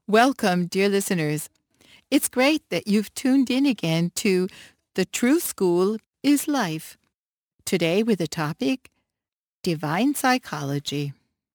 Welcome, dear listeners. It's great that you've tuned in again to The True School is Life. Today with the topic, Divine Psychology.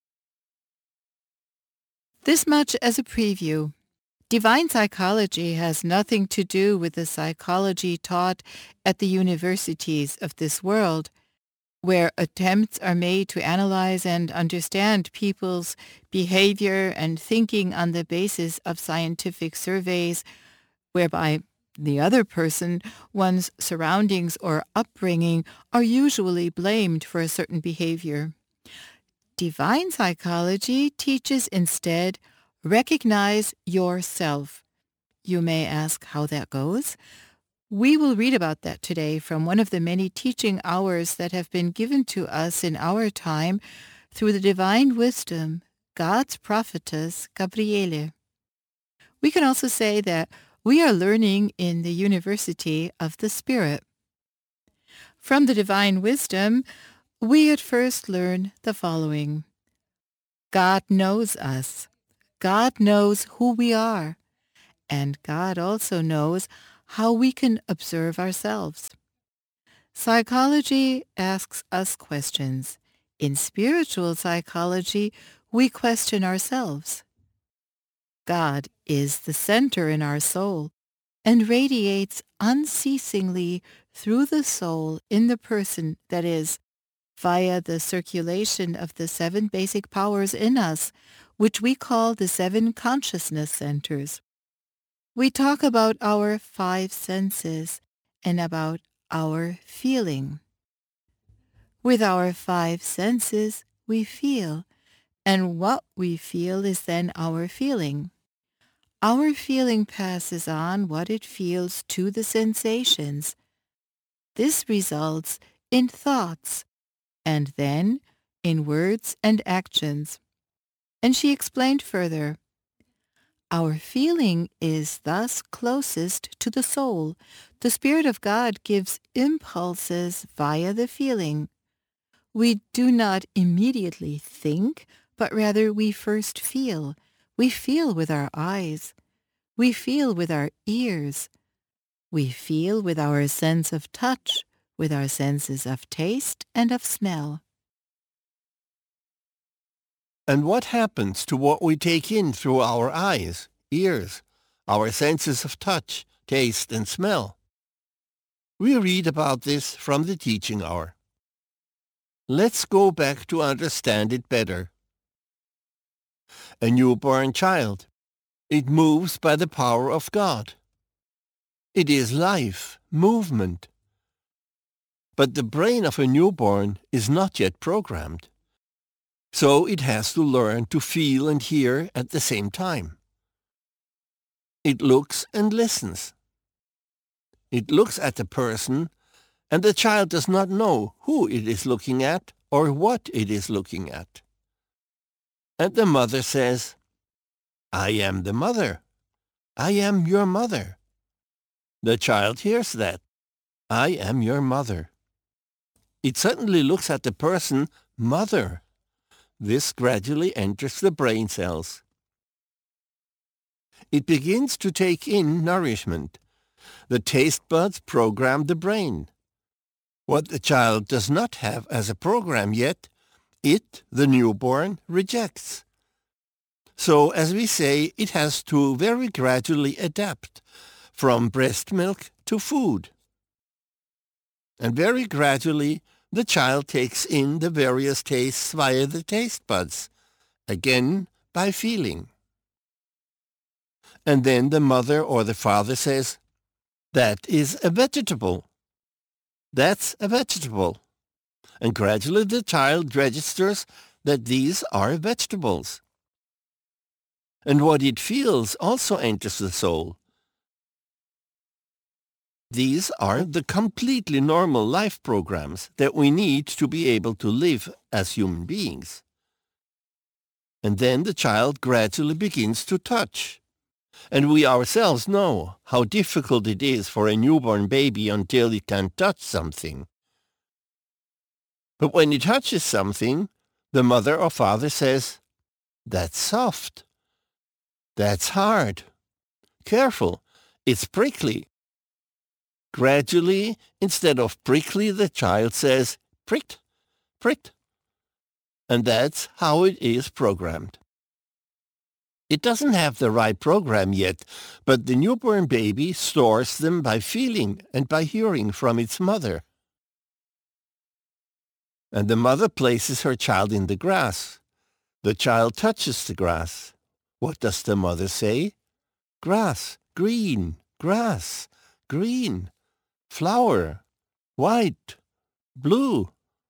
This much as a preview. Divine psychology has nothing to do with the psychology taught at the universities of this world, where attempts are made to analyze and understand people's behavior and thinking on the basis of scientific surveys, whereby the other person, one's surroundings or upbringing, are usually blamed for a certain behavior. Divine psychology teaches instead, recognize yourself. You may ask how that goes. We will read about that today from one of the many teaching hours that have been given to us in our time through the divine wisdom, God's prophetess, Gabriele. We can also say that we are learning in the University of the Spirit. From the divine wisdom, we at first learn the following. God knows us. God knows who we are. And God also knows how we can observe ourselves. Psychology asks us questions. In spiritual psychology, we question ourselves. God is the center in our soul and radiates unceasingly through the soul in the person, that is, via the circulation of the 7 basic powers in us, which we call the 7 consciousness centers. We talk about our 5 senses and about our feeling. With our 5 senses, we feel, and what we feel is then our feeling. Our feeling passes on what it feels to the sensations. This results in thoughts, and then in words and actions. And she explained further, our feeling is thus closest to the soul. The Spirit of God gives impulses via the feeling. We do not immediately think, but rather we first feel. We feel with our eyes. We feel with our ears. We feel with our sense of touch, with our senses of taste and of smell. And what happens to what we take in through our eyes, ears, our senses of touch, taste, and smell? We read about this from the teaching hour. Let's go back to understand it better. A newborn child. It moves by the power of God. It is life, movement. But the brain of a newborn is not yet programmed. So it has to learn to feel and hear at the same time. It looks and listens. It looks at the person, and the child does not know who it is looking at or what it is looking at. And the mother says, I am the mother. I am your mother. The child hears that. I am your mother. It suddenly looks at the person, mother. This gradually enters the brain cells. It begins to take in nourishment. The taste buds program the brain. What the child does not have as a program yet, it, the newborn, rejects. So, as we say, it has to very gradually adapt from breast milk to food. And very gradually, the child takes in the various tastes via the taste buds, again by feeling. And then the mother or the father says, that is a vegetable. That's a vegetable. And gradually the child registers that these are vegetables. And what it feels also enters the soul. These are the completely normal life programs that we need to be able to live as human beings. And then the child gradually begins to touch. And we ourselves know how difficult it is for a newborn baby until it can touch something. But when it touches something, the mother or father says, that's soft. That's hard. Careful, it's prickly. Gradually, instead of prickly, the child says, pricked, pricked. And that's how it is programmed. It doesn't have the right program yet, but the newborn baby stores them by feeling and by hearing from its mother. And the mother places her child in the grass. The child touches the grass. What does the mother say? Grass, green, grass, green, flower, white, blue.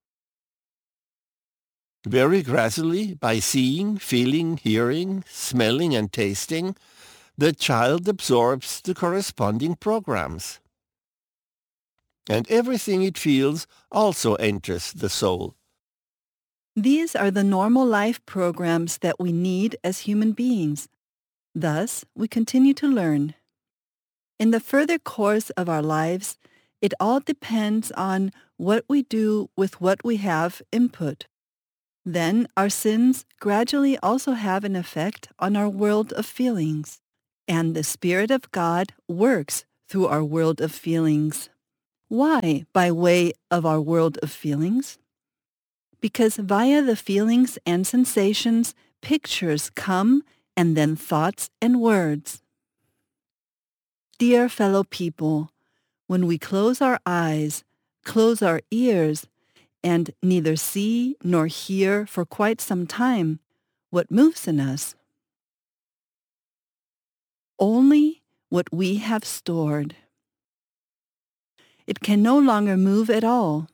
Very gradually, by seeing, feeling, hearing, smelling, and tasting, the child absorbs the corresponding programs. And everything it feels also enters the soul. These are the normal life programs that we need as human beings. Thus, we continue to learn. In the further course of our lives, it all depends on what we do with what we have input. Then our sins gradually also have an effect on our world of feelings, and the Spirit of God works through our world of feelings. Why by way of our world of feelings? Because via the feelings and sensations, pictures come and then thoughts and words. Dear fellow people, when we close our eyes, close our ears, and neither see nor hear for quite some time, what moves in us? Only what we have stored. It can no longer move at all.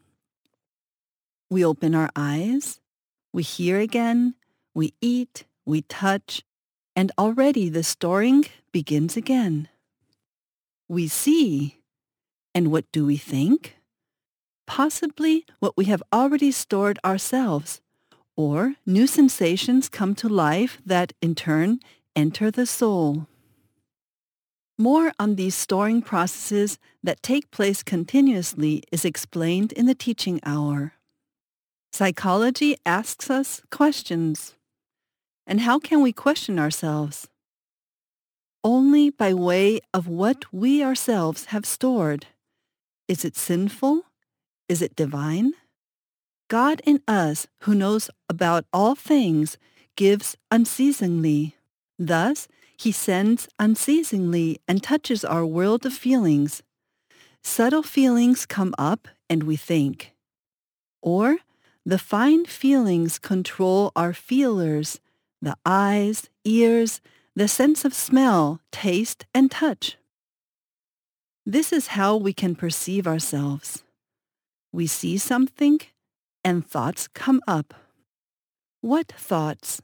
We open our eyes, we hear again, we eat, we touch, and already the storing begins again. We see, and what do we think? Possibly what we have already stored ourselves, or new sensations come to life that in turn enter the soul. More on these storing processes that take place continuously is explained in the teaching hour. Psychology asks us questions. And how can we question ourselves? Only by way of what we ourselves have stored. Is it sinful? Is it divine? God in us, who knows about all things, gives unceasingly. Thus, He sends unceasingly and touches our world of feelings. Subtle feelings come up and we think. Or the fine feelings control our feelers, the eyes, ears, the sense of smell, taste, and touch. This is how we can perceive ourselves. We see something, and thoughts come up. What thoughts?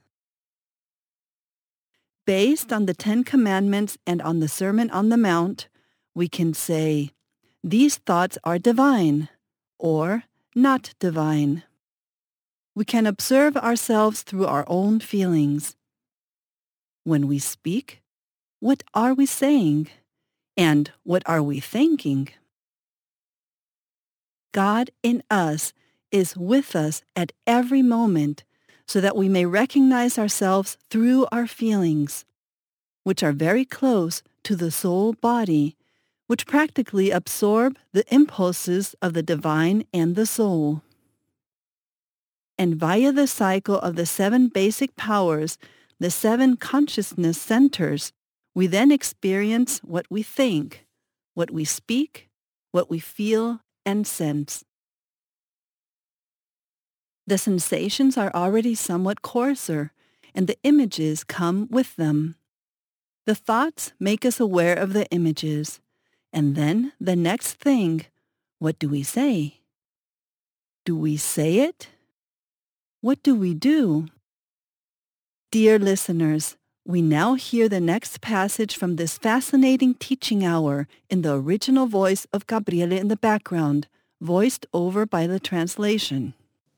Based on the 10 Commandments and on the Sermon on the Mount, we can say, these thoughts are divine, or not divine. We can observe ourselves through our own feelings. When we speak, what are we saying? And what are we thinking? God in us is with us at every moment so that we may recognize ourselves through our feelings, which are very close to the soul body, which practically absorb the impulses of the divine and the soul. And via the cycle of the 7 basic powers, the 7 consciousness centers, we then experience what we think, what we speak, what we feel and sense. The sensations are already somewhat coarser, and the images come with them. The thoughts make us aware of the images, and then the next thing, what do we say? Do we say it? What do we do? Dear listeners, we now hear the next passage from this fascinating teaching hour in the original voice of Gabriele in the background, voiced over by the translation.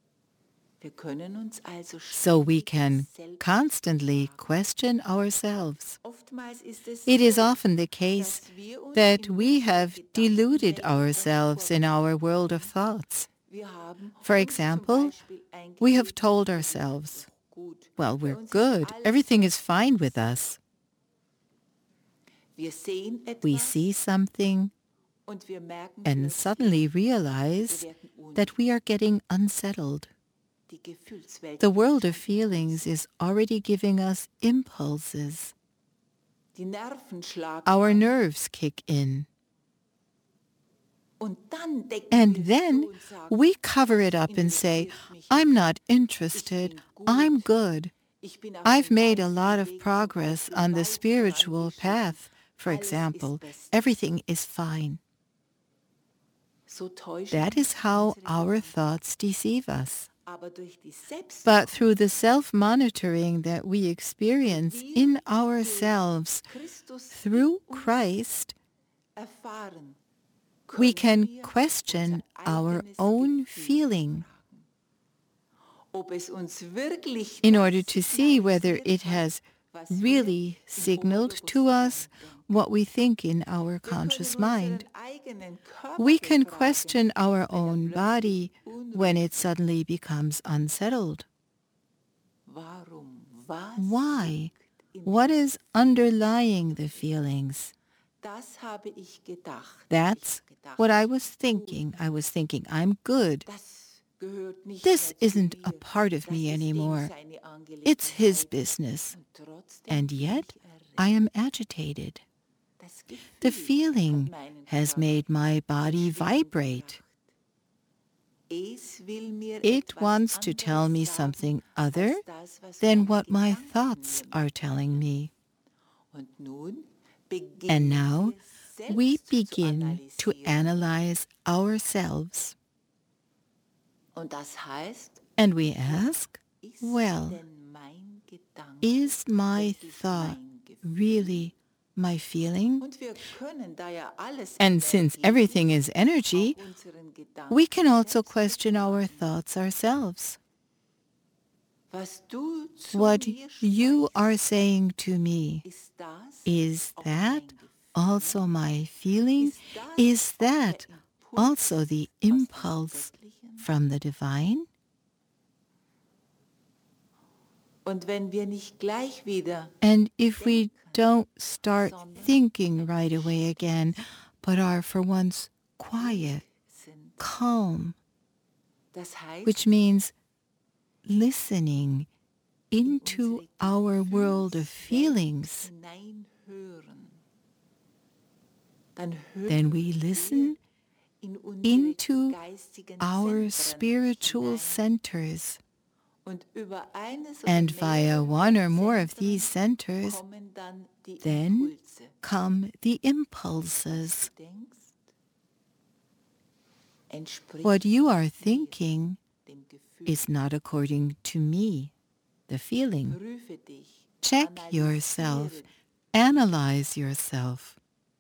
So we can constantly question ourselves. It is often the case that we have deluded ourselves in our world of thoughts. For example, we have told ourselves, well, we're good, everything is fine with us. We see something and suddenly realize that we are getting unsettled. The world of feelings is already giving us impulses. Our nerves kick in. And then we cover it up and say, I'm not interested, I'm good. I've made a lot of progress on the spiritual path, for example. Everything is fine. That is how our thoughts deceive us. But through the self-monitoring that we experience in ourselves through Christ, we can question our own feeling in order to see whether it has really signaled to us what we think in our conscious mind. We can question our own body when it suddenly becomes unsettled. Why? What is underlying the feelings? That's what I was thinking. I was thinking, I'm good. This isn't a part of me anymore. It's his business. And yet, I am agitated. The feeling has made my body vibrate. It wants to tell me something other than what my thoughts are telling me. And now we begin to analyze ourselves. And we ask, well, is my thought really my feeling? And since everything is energy, we can also question our thoughts ourselves. What you are saying to me, is that also my feeling? Is that also the impulse from the divine? And if we don't start thinking right away again, but are for once quiet, calm, which means listening into our world of feelings, then we listen into our spiritual centers. And via one or more of these centers, then come the impulses. What you are thinking is not according to me, the feeling. Check yourself, analyze yourself.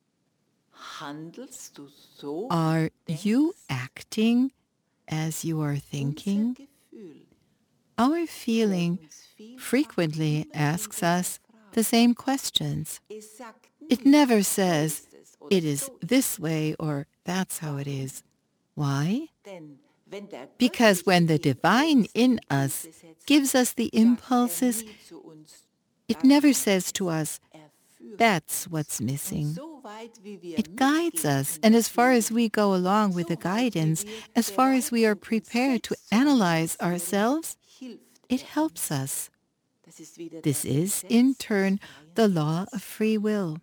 Are you acting as you are thinking? Our feeling frequently asks us the same questions. It never says, it is this way or that's how it is. Why? Because when the divine in us gives us the impulses, it never says to us, that's what's missing. It guides us, and as far as we go along with the guidance, as far as we are prepared to analyze ourselves, it helps us. This is, in turn, the law of free will.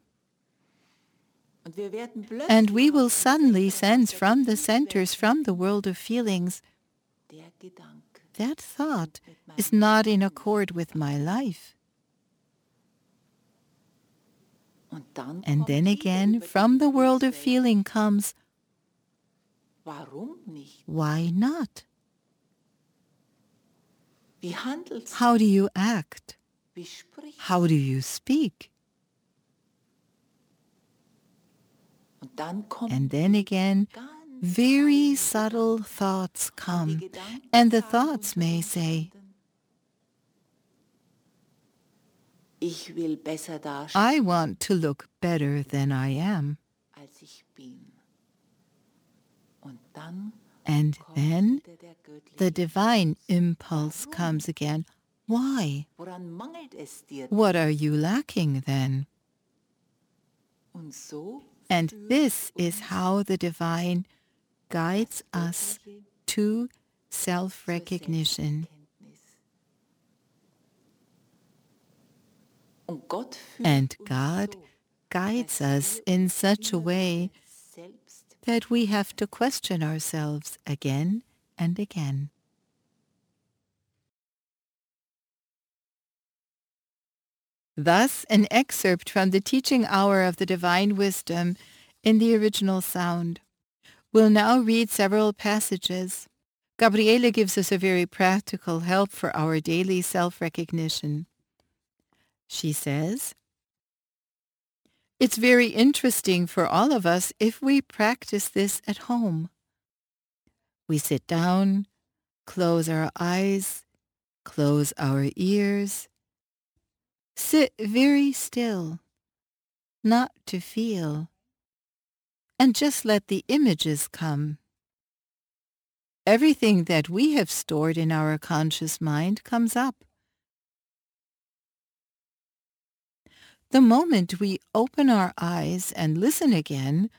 And we will suddenly sense from the centers, from the world of feelings, that thought is not in accord with my life. And then again, from the world of feeling comes, why not? How do you act? How do you speak? And then again, very subtle thoughts come, and the thoughts may say, I want to look better than I am. And then the divine impulse comes again. Why? What are you lacking then? And this is how the divine guides us to self-recognition. And God guides us in such a way that we have to question ourselves again and again. Thus, an excerpt from the teaching hour of the Divine Wisdom in the original sound. We'll now read several passages. Gabriele gives us a very practical help for our daily self-recognition. She says, "It's very interesting for all of us if we practice this at home. We sit down, close our eyes, close our ears, sit very still, not to feel, and just let the images come. Everything that we have stored in our conscious mind comes up. The moment we open our eyes and listen again,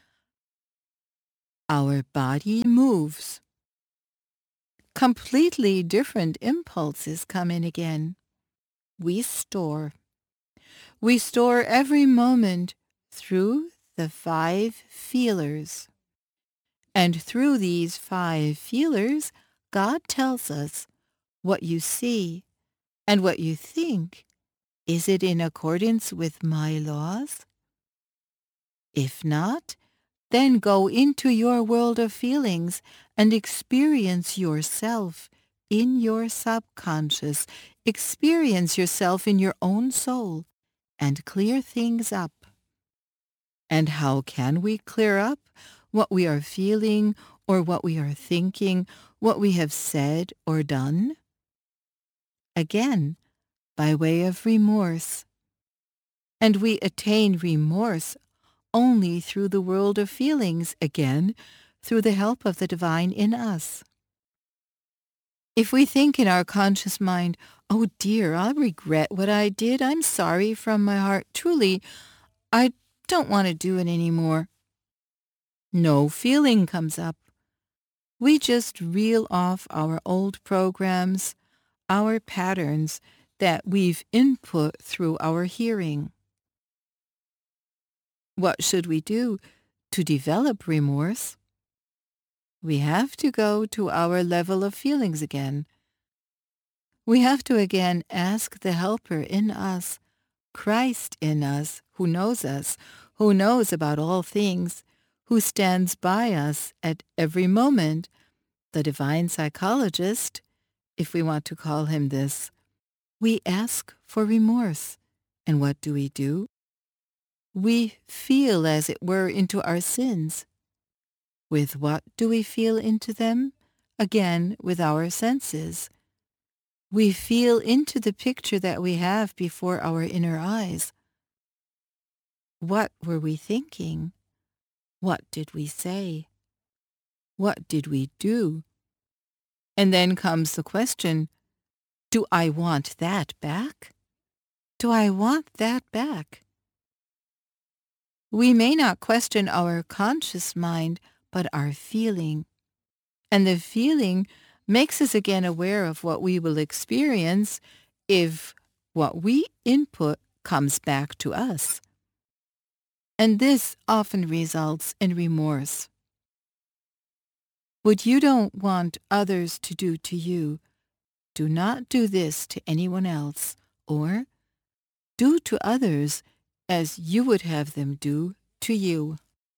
our body moves. Completely different impulses come in again. We store. We store every moment through the 5 feelers. And through these 5 feelers, God tells us what you see and what you think. Is it in accordance with my laws? If not, then go into your world of feelings and experience yourself in your subconscious. Experience yourself in your own soul and clear things up. And how can we clear up what we are feeling or what we are thinking, what we have said or done? Again, by way of remorse. And we attain remorse only through the world of feelings, again, through the help of the divine in us. If we think in our conscious mind, "Oh dear, I regret what I did. I'm sorry from my heart. Truly, I don't want to do it anymore." No feeling comes up. We just reel off our old programs, our patterns that we've input through our hearing. What should we do to develop remorse? We have to go to our level of feelings again. We have to again ask the helper in us, Christ in us, who knows about all things, who stands by us at every moment, the divine psychologist, if we want to call him this. We ask for remorse. And what do? We feel, as it were, into our sins. With what do we feel into them? Again, with our senses. We feel into the picture that we have before our inner eyes. What were we thinking? What did we say? What did we do? And then comes the question, do I want that back? Do I want that back? We may not question our conscious mind, but our feeling. And the feeling makes us again aware of what we will experience if what we input comes back to us. And this often results in remorse. What you don't want others to do to you, do not do this to anyone else, or do to others as you would have them do to you.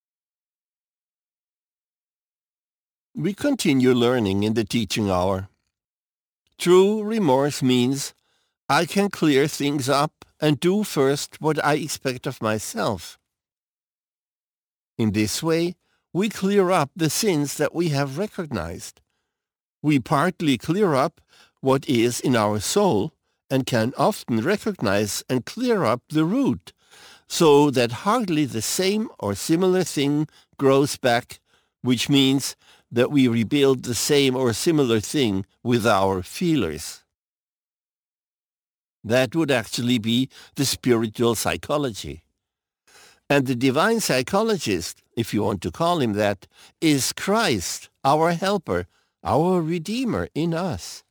We continue learning in the teaching hour. True remorse means I can clear things up and do first what I expect of myself. In this way, we clear up the sins that we have recognized. We partly clear up what is in our soul and can often recognize and clear up the root, so that hardly the same or similar thing grows back, which means that we rebuild the same or similar thing with our feelers. That would actually be the spiritual psychology. And the divine psychologist, if you want to call him that, is Christ, our helper, our Redeemer in us.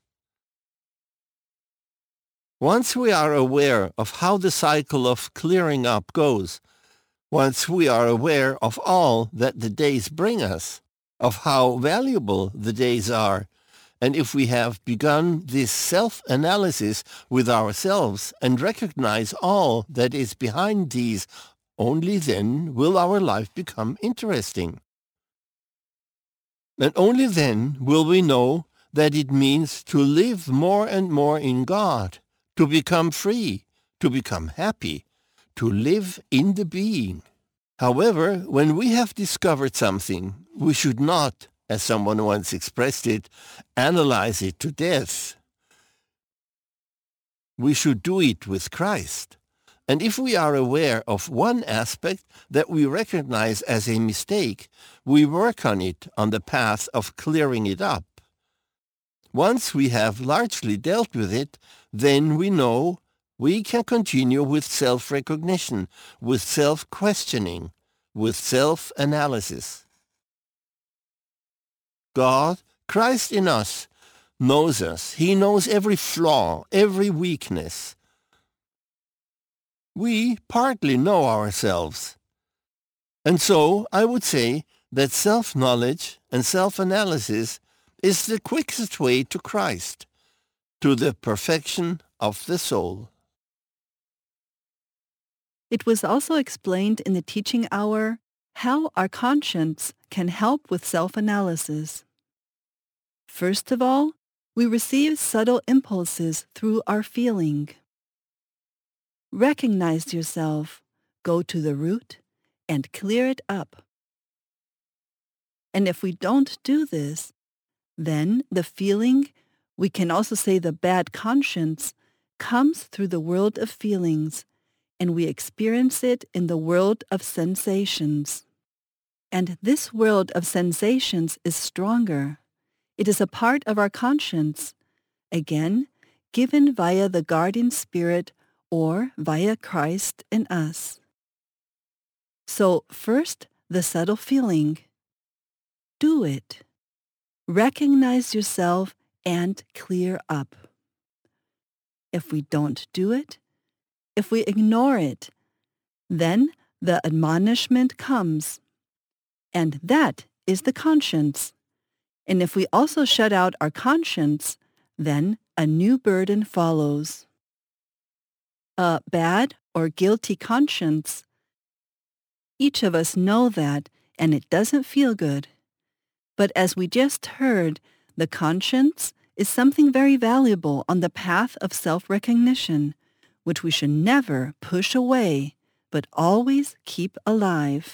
Once we are aware of how the cycle of clearing up goes, once we are aware of all that the days bring us, of how valuable the days are, and if we have begun this self-analysis with ourselves and recognize all that is behind these, only then will our life become interesting. And only then will we know that it means to live more and more in God, to become free, to become happy, to live in the being. However, when we have discovered something, we should not, as someone once expressed it, analyze it to death. We should do it with Christ. And if we are aware of one aspect that we recognize as a mistake, we work on it on the path of clearing it up. Once we have largely dealt with it, then we know we can continue with self-recognition, with self-questioning, with self-analysis. God, Christ in us, knows us. He knows every flaw, every weakness. We partly know ourselves. And so I would say that self-knowledge and self-analysis is the quickest way to Christ, to the perfection of the soul. It was also explained in the teaching hour how our conscience can help with self-analysis. First of all, we receive subtle impulses through our feeling. Recognize yourself, go to the root, and clear it up. And if we don't do this, then the feeling, we can also say the bad conscience, comes through the world of feelings, and we experience it in the world of sensations. And this world of sensations is stronger. It is a part of our conscience, again, given via the guardian spirit or via Christ in us. So first, the subtle feeling. Do it. Recognize yourself and clear up. If we don't do it, if we ignore it, then the admonishment comes. And that is the conscience. And if we also shut out our conscience, then a new burden follows. A bad or guilty conscience. Each of us know that, and it doesn't feel good. But as we just heard, the conscience is something very valuable on the path of self-recognition, which we should never push away, but always keep alive.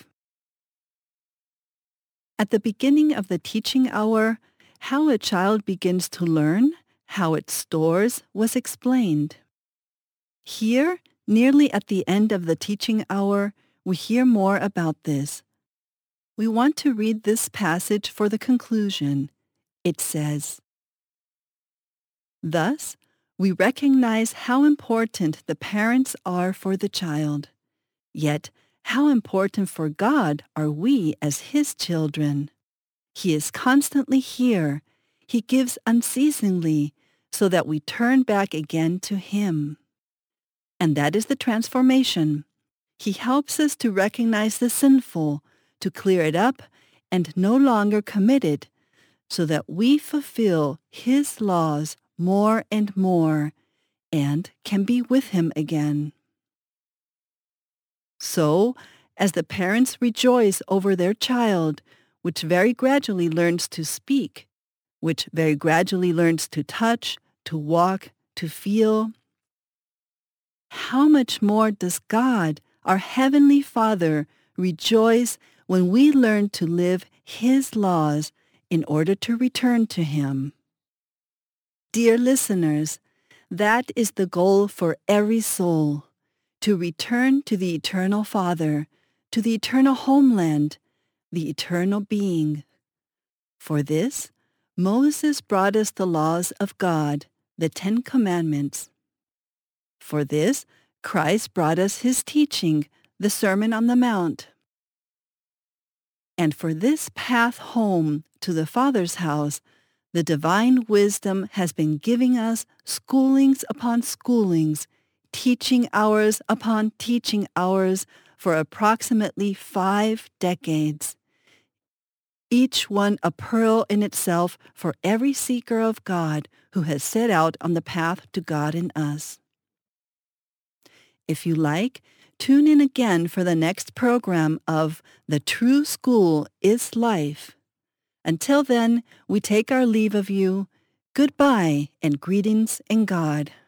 At the beginning of the teaching hour, how a child begins to learn, how it stores, was explained. Here, nearly at the end of the teaching hour, we hear more about this. We want to read this passage for the conclusion. It says, "Thus, we recognize how important the parents are for the child. Yet, how important for God are we as His children. He is constantly here. He gives unceasingly so that we turn back again to Him. And that is the transformation. He helps us to recognize the sinful, to clear it up, and no longer commit it, so that we fulfill His laws more and more, and can be with Him again. So, as the parents rejoice over their child, which very gradually learns to speak, which very gradually learns to touch, to walk, to feel, how much more does God, our Heavenly Father, rejoice when we learn to live His laws in order to return to Him? Dear listeners, that is the goal for every soul, to return to the Eternal Father, to the eternal homeland, the eternal being. For this, Moses brought us the laws of God, the 10 Commandments. For this, Christ brought us His teaching, the Sermon on the Mount. And for this path home to the Father's house, the divine wisdom has been giving us schoolings upon schoolings, teaching hours upon teaching hours for approximately 5 decades. Each one a pearl in itself for every seeker of God who has set out on the path to God in us. If you like, tune in again for the next program of The True School is Life. Until then, we take our leave of you. Goodbye and greetings in God.